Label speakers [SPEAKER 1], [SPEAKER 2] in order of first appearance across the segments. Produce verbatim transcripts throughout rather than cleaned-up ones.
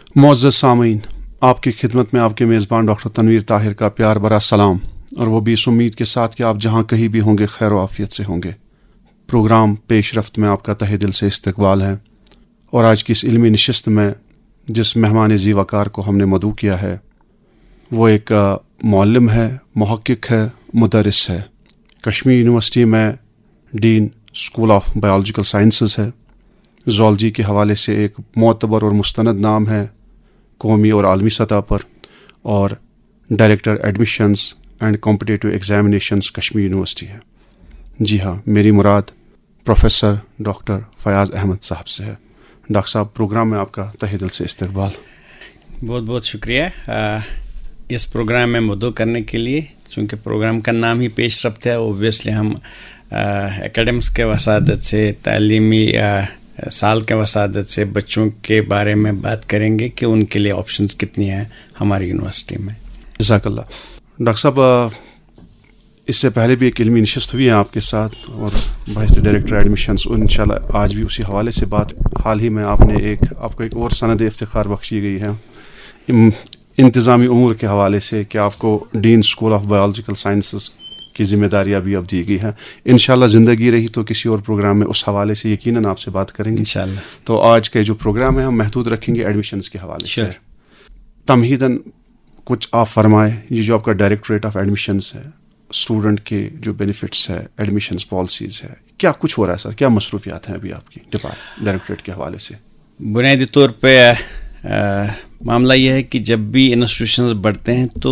[SPEAKER 1] معزز سامعین، آپ کی خدمت میں آپ کے میزبان ڈاکٹر تنویر طاہر کا پیار بھرا سلام، اور وہ بھی اس امید کے ساتھ کہ آپ جہاں کہیں بھی ہوں گے خیر و عافیت سے ہوں گے۔ پروگرام پیش رفت میں آپ کا تہہ دل سے استقبال ہے، اور آج کی اس علمی نشست میں جس مہمان ذی وقار کو ہم نے مدعو کیا ہے وہ ایک معلم ہے، محقق ہے، مدرس ہے، کشمیر یونیورسٹی میں ڈین اسکول آف بایولوجیکل سائنسز ہے، زولوجی کے حوالے سے ایک معتبر اور مستند نام ہے قومی اور عالمی سطح پر، اور director admissions and competitive examinations Kashmir university ہے۔ جی ہاں، میری مراد پروفیسر ڈاکٹر فیاض احمد صاحب سے ہے۔ ڈاکٹر صاحب، پروگرام میں آپ کا تہہ دل سے استقبال۔
[SPEAKER 2] بہت بہت شکریہ اس پروگرام میں مدعو کرنے کے لیے۔ چونکہ پروگرام کا نام ہی پیش رفت ہے، اوبویسلی ہم اکیڈمکس کے وسادت سے، تعلیمی سال کے وسادت سے بچوں کے بارے میں بات کریں گے کہ ان کے لیے آپشنز کتنی ہیں ہماری یونیورسٹی میں۔
[SPEAKER 1] جزاک اللہ۔ ڈاکٹر صاحب، اس سے پہلے بھی ایک علمی نشست ہوئی ہے آپ کے ساتھ، اور بحث ڈائریکٹر ایڈمیشنز، اور انشاءاللہ آج بھی اسی حوالے سے بات۔ حال ہی میں آپ نے ایک آپ کو ایک اور سند افتخار بخشی گئی ہے انتظامی امور کے حوالے سے، کہ آپ کو ڈین اسکول آف بایولوجیکل سائنسز کی ذمہ داریاں بھی اب دی گئی ہیں۔ انشاءاللہ زندگی رہی تو کسی اور پروگرام میں اس حوالے سے یقیناً آپ سے بات کریں گے
[SPEAKER 2] انشاءاللہ۔
[SPEAKER 1] تو آج کے جو پروگرام ہے ہم محدود رکھیں گے ایڈمیشنز کے حوالے سے۔ تمہیداً کچھ آپ فرمائیں، یہ جو آپ کا ڈائریکٹوریٹ آف ایڈمیشنز ہے، اسٹوڈنٹ کے جو بینیفٹس ہے، ایڈمیشنز پالیسیز ہے، کیا کچھ ہو رہا ہے سر؟ کیا مصروفیات ہیں ابھی آپ کی ڈائریکٹوریٹ کے حوالے سے؟
[SPEAKER 2] بنیادی طور پہ معاملہ یہ ہے کہ جب بھی انسٹیٹیوشنز بڑھتے ہیں تو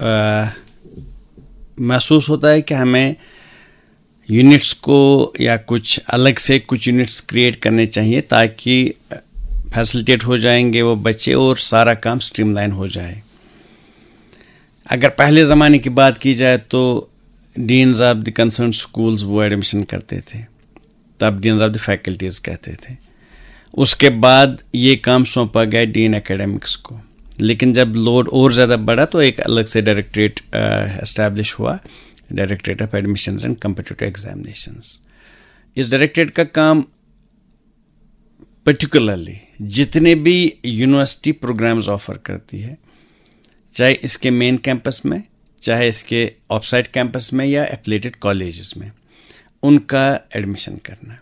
[SPEAKER 2] محسوس ہوتا ہے کہ ہمیں یونٹس کو یا کچھ الگ سے کچھ یونٹس کریٹ کرنے چاہیے تاکہ فیسلٹیٹ ہو جائیں گے وہ بچے اور سارا کام سٹریم لائن ہو جائے۔ اگر پہلے زمانے کی بات کی جائے تو deans of the concern schools وہ ایڈمیشن کرتے تھے، تب ڈینز آف دی فیکلٹیز کہتے تھے۔ اس کے بعد یہ کام سونپا گیا ڈین اکیڈمکس کو، لیکن جب لوڈ اور زیادہ بڑھا تو ایک الگ سے ڈائریکٹریٹ اسٹیبلش ہوا، directorate of admissions and competitive examinations. Us directorate کا کام پرٹیکولرلی جتنے بھی یونیورسٹی پروگرامز آفر کرتی ہے، چاہے اس کے مین کیمپس میں، چاہے اس کے آف سائٹ کیمپس میں یا ایفیلیٹڈ کالجز میں، ان کا ایڈمیشن کرنا۔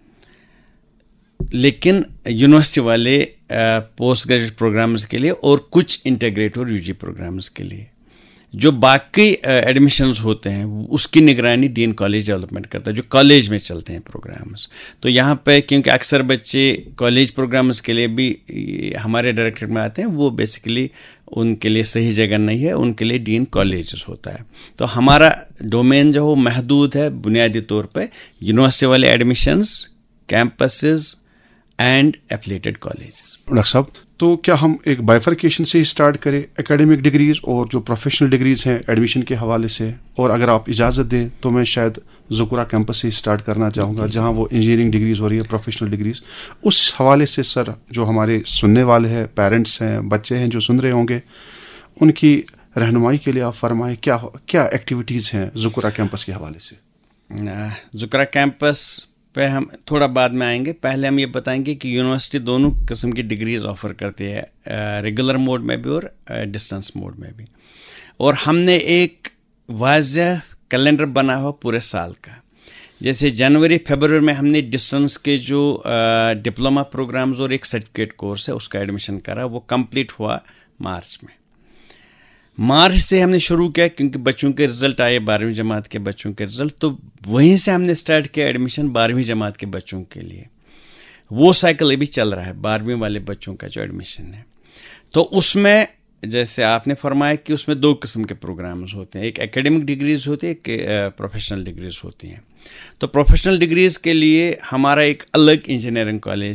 [SPEAKER 2] لیکن یونیورسٹی والے پوسٹ گریجویٹ پروگرامز کے لیے اور کچھ انٹیگریٹ اور یو جی پروگرامز کے لیے جو باقی ایڈمیشنز ہوتے ہیں اس کی نگرانی ڈین کالج ڈیولپمنٹ کرتا ہے، جو کالج میں چلتے ہیں پروگرامز۔ تو یہاں پہ کیونکہ اکثر بچے کالج پروگرامز کے لیے بھی ہمارے ڈائریکٹریٹ میں آتے ہیں، وہ بیسیکلی ان کے لیے صحیح جگہ نہیں ہے، ان کے لیے ڈین کالجز ہوتا ہے۔ تو ہمارا ڈومین جو ہے محدود ہے بنیادی طور پہ یونیورسٹی والے admissions, campuses and affiliated colleges.
[SPEAKER 1] Doctor صاحب، تو کیا ہم ایک بائیفرکیشن سے ہی اسٹارٹ کریں، اکیڈمک ڈگریز اور جو پروفیشنل ڈگریز ہیں ایڈمیشن کے حوالے سے؟ اور اگر آپ اجازت دیں تو میں شاید ذکورہ کیمپس سے ہی اسٹارٹ کرنا چاہوں گا، جہاں وہ انجینئرنگ ڈگریز ہو رہی ہے، پروفیشنل ڈگریز۔ اس حوالے سے سر، جو ہمارے سننے والے ہیں، پیرنٹس ہیں، بچے ہیں جو سن رہے ہوں گے، ان کی رہنمائی کے لیے آپ فرمائیں کیا کیا ایکٹیویٹیز ہیں ذکورہ کیمپس کے حوالے سے؟
[SPEAKER 2] ذکورہ کیمپس پہ ہم تھوڑا بعد میں آئیں گے۔ پہلے ہم یہ بتائیں گے کہ یونیورسٹی دونوں قسم کی ڈگریز آفر کرتی ہے، ریگولر موڈ میں بھی اور ڈسٹنس موڈ میں بھی۔ اور ہم نے ایک واضح کیلنڈر بنا ہوا پورے سال کا، جیسے جنوری فیبروری میں ہم نے ڈسٹنس کے جو ڈپلوما پروگرامز اور ایک سرٹیفکیٹ کورس ہے اس کا ایڈمیشن کرا، وہ کمپلیٹ ہوا مارچ میں۔ مارچ سے ہم نے شروع کیا کیونکہ بچوں کے رزلٹ آئے، بارہویں جماعت کے بچوں کے رزلٹ، تو وہیں سے ہم نے اسٹارٹ کیا ایڈمیشن بارہویں جماعت کے بچوں کے لیے۔ وہ سائیکل ابھی چل رہا ہے، بارہویں والے بچوں کا جو ایڈمیشن ہے۔ تو اس میں جیسے آپ نے فرمایا کہ اس میں دو قسم کے پروگرامز ہوتے ہیں، ایک ایکیڈمک ڈگریز ہوتی ہے، ایک پروفیشنل ڈگریز ہوتی ہیں۔ تو پروفیشنل ڈگریز کے لیے ہمارا ایک الگ انجینئرنگ کالج